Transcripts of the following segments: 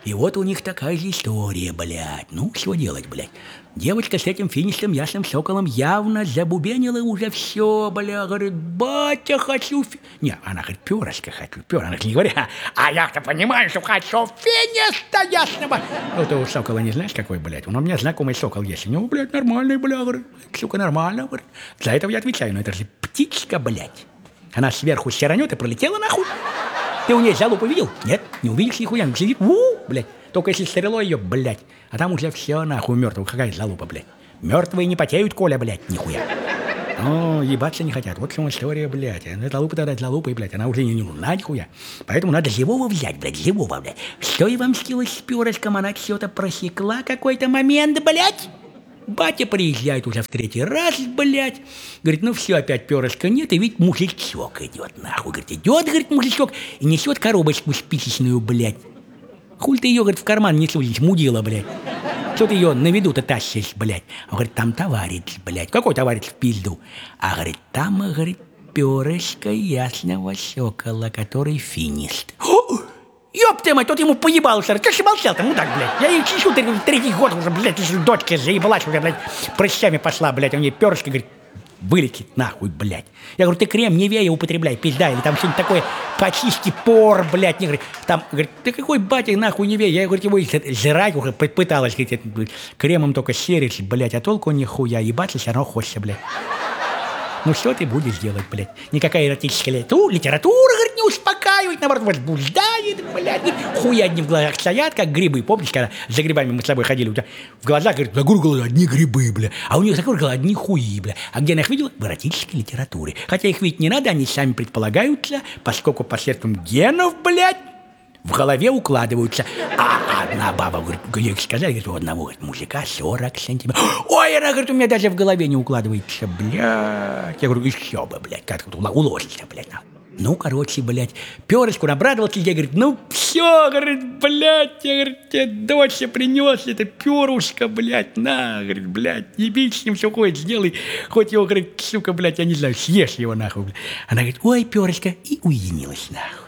И вот у них такая же история, блядь. Ну, что делать, блядь? Девочка с этим финишным ясным соколом явно забубенила уже все, бля. Говорит, батя, хочу... Не, она говорит, перышко хочу, перышко. Она не говорит, а я-то понимаю, что хочу финиста ясного. Ну, ты у сокола не знаешь, какой, блядь? У меня знакомый сокол есть. У него, блядь, нормальный, бля, говорит. Сука, нормально, говорит. За этого я отвечаю, но это же птичка, блядь. Она сверху сиранет и пролетела нахуй. Ты у нее залупу видел? Нет, не увидишь нихуя. Она сидит, блядь. Только если стрелой ее, блядь. А там уже все нахуй мертвых. Какая залупа, блядь? Мертвые не потеют, Коля, блядь, нихуя. Ну, ебаться не хотят. Вот в чем история, блядь. Залупа тогда залупа, блядь. Она уже не нужна, нихуя. Поэтому надо живого взять, блядь, живого, блядь. Что и вам скилось с перышком? Она что-то просекла какой-то момент, блядь. Батя приезжает уже в 3-й раз, блядь. Говорит, ну все, опять перышка нет, и ведь мужичок идет, нахуй. Говорит, идет, говорит, мужичок, и несет коробочку спичечную, блядь. Хуй ты ее, говорит, в карман не сунешь, мудила, блядь. Что ты ее на виду-то тащишь, блядь? Он говорит, там товарищ, блядь. Какой товарищ в пизду? А, говорит, там, говорит, перышко ясного сокола, который финист. Ёб ты мать, тот ему поебал, что ты молчал-то, мудак, блядь. Я ей чищу 3-й год уже, блядь, дочка заебалась уже, блядь, прыщами пошла, блядь, у нее перышко, говорит, вылетит нахуй, блядь. Я говорю, ты крем Невея употребляй, пизда, или там что-нибудь такое, почисти пор, блядь. Не, говорит, там, говорит, ты какой батя нахуй Невея? Я, говорит, его жрать уже пыталась, говорит, кремом только серить, блядь, а толку нихуя, ебаться все равно хочется, блядь. Ну что ты будешь делать, блядь? Никакая эротическая литература, говорит, не успокаивает, наоборот, возбуждает, блядь. Хуя одни в глазах стоят, как грибы. Помнишь, когда за грибами мы с тобой ходили? У тебя в глазах, говорит, за горло одни грибы, бля. А у них за горло одни хуи, бля. А где она их видела? В эротической литературе. Хотя их видеть не надо, они сами предполагаются, поскольку посредством генов, блядь, в голове укладываются. А одна баба, говорит, ей сказали, говорит, у одного, говорит, мужика 40 сантиметров. Ой, она, говорит, у меня даже в голове не укладывается, блядь. Я говорю, еще бы, блядь, как тут уложится, блядь. Ну, короче, блядь, перышку обрадовался, я, говорит, ну, все, говорит, блядь, я, говорит, тебе дочь принес это перышко, блядь, на, говорит, блядь, ебись с ним, все хочешь, сделай, хоть его, говорит, сука, блядь, я не знаю, съешь его, нахуй, блядь. Она говорит, ой, перышко, и уединилась, нахуй.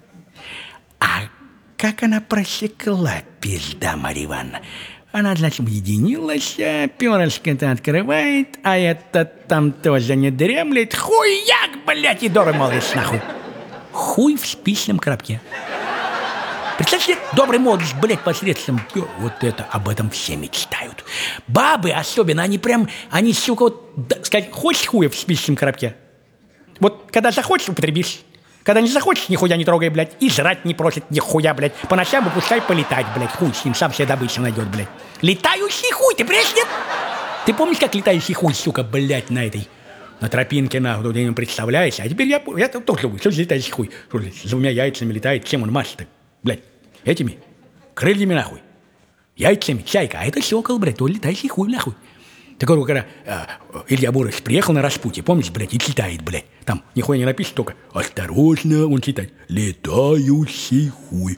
А как она просекла, пизда, Марья Ивановна? Она, значит, уединилась, перышко-то открывает, а этот там тоже не дремлет. Хуяк, блядь, и добрый молодец, нахуй. Хуй в спичном коробке. Представь себе, добрый молодец, блядь, посредством... Вот это, об этом все мечтают. Бабы особенно, они, сука, вот, сказать, хочешь хуя в спичном коробке? Вот, когда захочешь, употребишь. Когда не захочешь, нихуя не трогай, блядь, и жрать не просит нихуя, блядь. По ночам выпускай полетать, блядь, хуй с ним, сам себе добычу найдет, блядь. Летающий хуй, ты понимаешь, нет? Ты помнишь, как летающий хуй, сука, блядь, на тропинке, нахуй, ты не представляешь? А теперь я тоже думаю, что за летающий хуй? Что, блядь, с 2 яйцами летает, чем он машет-то, блядь? Этими крыльями, нахуй. Яйцами, чайка, а это сокол, блядь, то летающий хуй, нахуй. Так говорю, когда Илья Бурович приехал на распутье, помнишь, блядь, и читает, блядь. Там нихуя не напишет, только осторожно, он читает. Летающий хуй.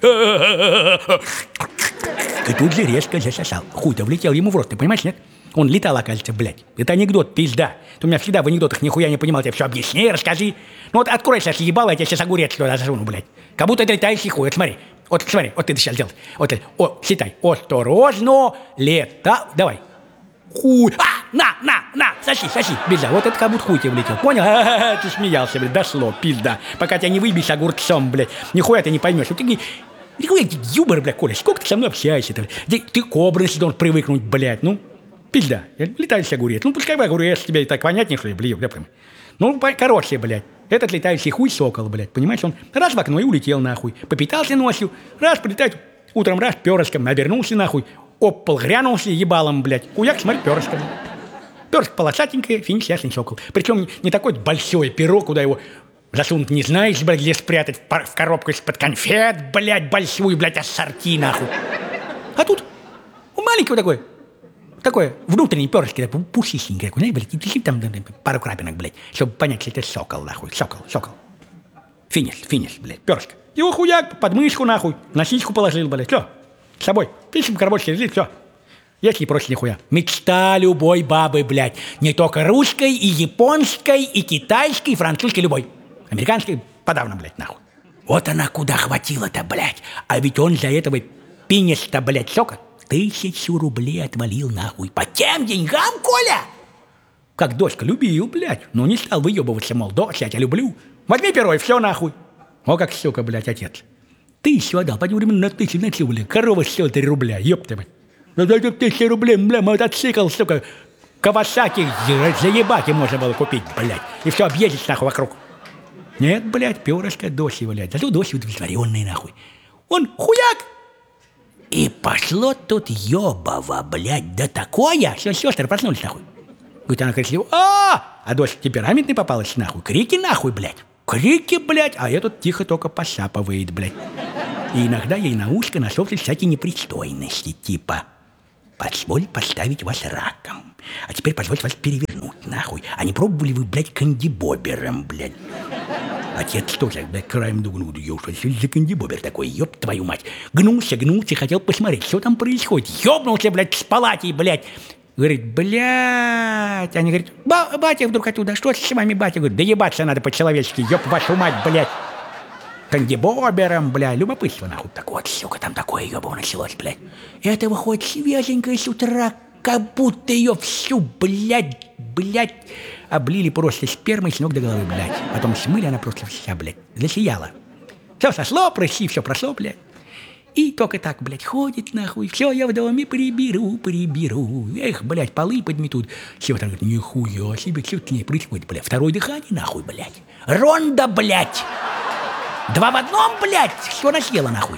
И тут же резко засосал. Хуй-то влетел ему в рот, ты понимаешь, нет? Он летал, оказывается, блядь. Это анекдот, пизда. Ты у меня всегда в анекдотах нихуя не понимал, тебе все объясни, расскажи. Ну вот открой сейчас ебало, я тебе сейчас огурец туда засуну, блядь. Как будто это летающий хуй, вот смотри. Вот смотри, вот ты сейчас сделал. Вот это, читай. Осторожно, давай. Хуй, на, соси, беда, вот это как будто хуй тебе влетел, понял? Ты смеялся, блядь, дошло, пизда, пока тебя не выбьешь огурцом, блядь, нихуя ты не поймешь, вот ты нихуя, юмор, блядь, Коля, сколько ты со мной общаешься-то, ты к образу должен привыкнуть, блядь, ну, пизда, летающий огурец, ну, пускай огурец тебе и так понятнее, что ли, блядь, ну, короче, блядь, этот летающий хуй сокол, блядь, понимаешь, он раз в окно и улетел, нахуй, попитался ночью, раз прилетает, утром раз перышком, обернулся, нахуй, об пол грянулся ебалом, блядь. Хуяк, смотри, перышко. Перышко полосатенькое, финиш, ясный сокол. Причем не такой большой перо, куда его засунуть не знаешь, блядь, где спрятать в коробку из-под конфет, блядь, большую, блядь, ассорти, нахуй. А тут маленький такое внутреннее перышко, пушистенькое, знаешь, блядь, и там пару крапинок, блядь, чтобы понять, что это сокол, нахуй, сокол. Финиш, блядь, перышко. Его хуяк под мышку, нахуй, на сиську положил, блядь, все. С собой. Пишем коробочки, лежит, все. Если не просит нихуя. Мечта любой бабы, блядь. Не только русской, и японской, и китайской, и французской, любой. Американской подавно, блядь, нахуй. Вот она куда хватила-то, блядь. А ведь он для этого пинешь-то, блядь, сколько? 1000 рублей отвалил нахуй. По тем деньгам, Коля? Как дочка, любил, блядь. Но не стал выебываться, мол, дочь, я тебя люблю. Возьми перо и все нахуй. О, как, сука, блядь, отец. 1000 отдал, пойди временно на 1000, на чего, блядь. Корова стоила 3 рубля, ёпта, блядь. За 1000 рублей, бля, мотоцикл, сука, Кавасаки, заебаки можно было купить, блядь. И все объездить, нахуй, вокруг. Нет, блядь, перышко Доси, блядь. Зато Доси удовлетворенный, нахуй. Он хуяк! И пошло тут ёбово, блядь, да такое. Все, сестры проснулись, нахуй. Говорит, она красиво. А Дося темпераментный попалась, нахуй. Крики, нахуй, блядь. Крики, блядь. А этот тихо только посапывает, блядь. И иногда ей на ушко насовывают всякие непристойности, типа: позволь поставить вас раком. А теперь позвольте вас перевернуть, нахуй. А не пробовали вы, блядь, кандибобером, блядь? Отец тоже, блядь, краем думал, что за кандибобер такой, ёб твою мать. Гнулся, хотел посмотреть, что там происходит. Ёбнулся, блядь, с палатей, блядь. Говорит, блядь. Они говорят, батя вдруг оттуда, что с вами, батя? Говорит, да ебаться надо по-человечески, ёб вашу мать, блядь. Кандибобером, блядь, любопытство, нахуй. Так вот, сука, там такое ёбово началось, блядь. Это выходит свеженькая с утра, как будто ее всю, блядь, облили просто спермой с ног до головы, блядь. Потом смыли, она просто вся, блядь, засияла. Все сошло, прыщи, все прошло, блядь. И только так, блядь, ходит, нахуй. Все, я в доме приберу. Эх, блядь, полы подметут. Все там говорят, нихуя себе, что к ней происходит, блядь. Второе дыхание, нахуй, блядь. Ронда, блядь. 2 в 1, блядь, все насъела, нахуй.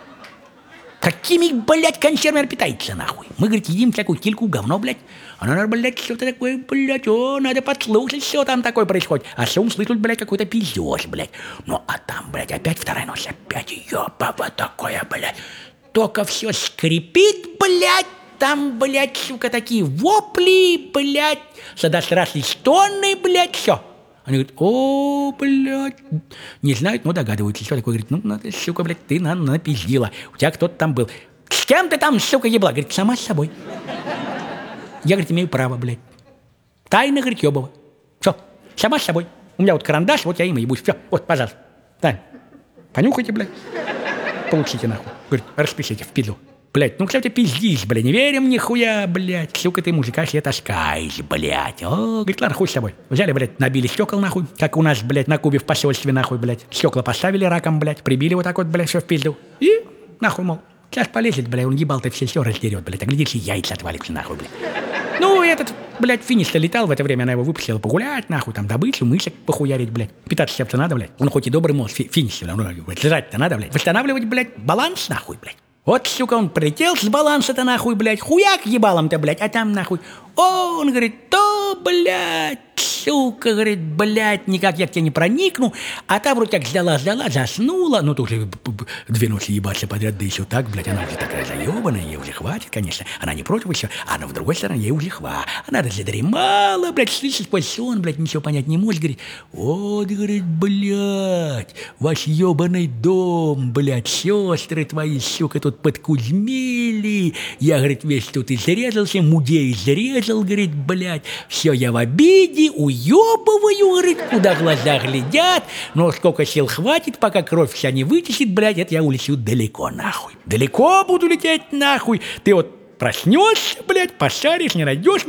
Какими, блядь, консервами питается, нахуй? Мы, говорит, едим всякую кильку, говно, блядь. Она, блядь, что-то такое, блядь, надо подслушать, что там такое происходит. А все услышат, блядь, какой-то пиздеж, блядь. Ну, а там, блядь, опять вторая ночь, опять ёбово такое, блядь. Только все скрипит, блядь. Там, блядь, сука, такие вопли, блядь. Сладострастные стоны, блядь, все. Они говорят, о, блядь, не знают, но догадываются, что такое. Говорит, ну, надо, сука, блядь, ты напиздила. У тебя кто-то там был. С кем ты там, сука, ебла? Говорит, сама с собой. Я, говорит, имею право, блядь. Тайна, говорит, ёбова. Все, сама с собой. У меня вот карандаш, вот я им ебусь. Все, вот, пожалуйста. Да. Понюхайте, блядь. Получите, нахуй. Говорит, распишите в пизду. Блядь, ну, кстати, пиздишь, блядь, не верим нихуя, блядь. Сука, ты мужика себе таскаешь, блядь. О, говорит, ладно, хуй с собой. Взяли, блядь, набили стекол, нахуй. Как у нас, блядь, на Кубе в посольстве, нахуй, блядь. Стекла поставили раком, блядь, прибили вот так вот, блядь, все в пизду. И, нахуй, мол, сейчас полезет, блядь, он ебал-то все раздерет, блядь. А глядишь, и яйца отвалится, нахуй, блядь. Ну, этот, блядь, финиш-то летал, в это время она его выпустила погулять, нахуй, там, добычу, мышек похуярить, блядь. Питаться чем-то надо, блядь. Он хоть и добрый мозг, финиш, блядь, жрать-то надо, блядь. Восстанавливать, блядь, баланс, нахуй, блядь. Вот, сука, он прилетел с баланса-то, нахуй, блядь, хуяк ебалом-то, блядь, а там, нахуй, о, он говорит, то, блядь, сука, говорит, блядь, никак я к тебе не проникну, а та вроде как ждала, заснула, ну, тут уже 2 ночи ебаться подряд, да еще так, блядь, она уже такая заебанная, ей уже хватит, конечно, она не против еще, а на другой стороне ей уже она задремала, блядь, слышит сквозь сон, блядь, ничего понять не может, говорит, вот, говорит, блядь, ваш ебаный дом, блядь, сестры твои, сука, тут подкузмели, я, говорит, весь тут изрезался, мудей изрезал, говорит, блядь, все я в обиде, уебываю, говорит, куда глаза глядят, но сколько сил хватит, пока кровь вся не вытечет, блядь, это я улечу далеко, нахуй. Далеко буду лететь, нахуй. Ты вот проснешься, блядь, пошаришь, не найдешь